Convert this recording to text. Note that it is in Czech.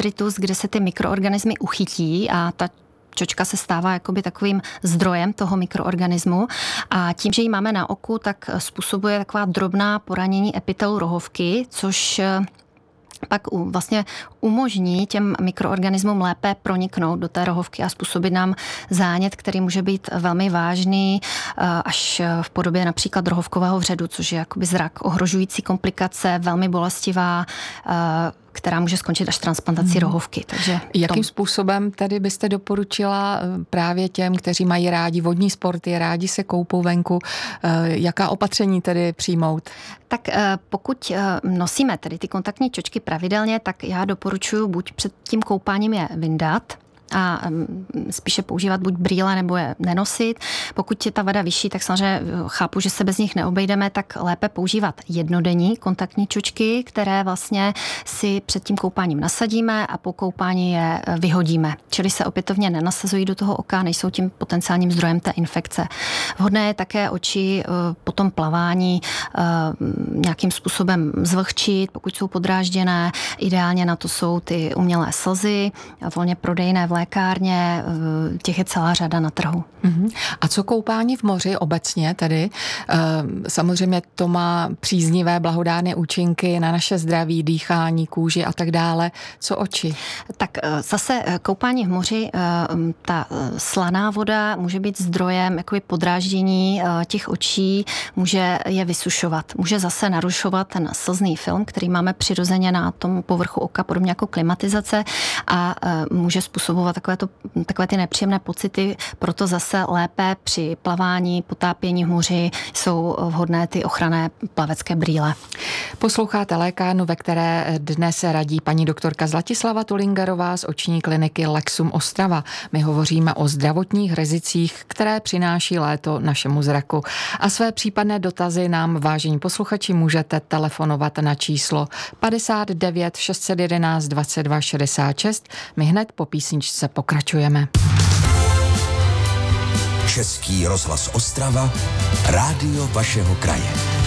detritus, kde se ty mikroorganismy uchytí a ta čočka se stává jakoby takovým zdrojem toho mikroorganismu a tím, že ji máme na oku, tak způsobuje taková drobná poranění epitelu rohovky, což pak vlastně umožní těm mikroorganismům lépe proniknout do té rohovky a způsobit nám zánět, který může být velmi vážný, až v podobě například rohovkového vředu, což je jakoby zrak ohrožující komplikace, velmi bolestivá, která může skončit až transplantací rohovky. Takže jakým způsobem tedy byste doporučila právě těm, kteří mají rádi vodní sporty, rádi se koupou venku, jaká opatření tedy přijmout? Tak pokud nosíme tedy ty kontaktní čočky pravidelně, tak já doporučuji buď před tím koupáním je vyndat a spíše používat buď brýle nebo je nenosit. Pokud je ta vada vyšší, tak samozřejmě chápu, že se bez nich neobejdeme, tak lépe používat jednodenní kontaktní čočky, které vlastně si před tím koupáním nasadíme a po koupání je vyhodíme. Čili se opětovně nenasazují do toho oka, nejsou tím potenciálním zdrojem té infekce. Vhodné je také oči po tom plavání nějakým způsobem zvlhčit, pokud jsou podrážděné. Ideálně na to jsou ty umělé slzy, volně prodejné v lékárně, těch je celá řada na trhu. A co koupání v moři obecně tedy? Samozřejmě to má příznivé blahodárné účinky na naše zdraví, dýchání, kůži a tak dále. Co oči? Tak zase koupání v moři, ta slaná voda může být zdrojem jakoby podráždění těch očí, může je vysušovat, může zase narušovat ten slzný film, který máme přirozeně na tom povrchu oka, podobně jako klimatizace a může způsobovat takové ty nepříjemné pocity, proto zase lépe při plavání, potápění v moři jsou vhodné ty ochranné plavecké brýle. Posloucháte Lékárnu, ve které dnes radí paní doktorka Zlatislava Tulingerová z oční kliniky Lexum Ostrava. My hovoříme o zdravotních rizicích, které přináší léto našemu zraku. A své případné dotazy nám, vážení posluchači, můžete telefonovat na číslo 59 611 22 66. My hned po písničce pokračujeme. Český rozhlas Ostrava, rádio vašeho kraje.